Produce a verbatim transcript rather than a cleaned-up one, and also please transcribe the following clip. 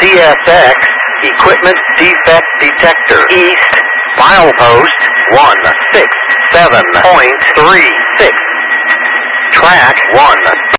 C S X, equipment defect detector. East, milepost one six seven point three six. Track one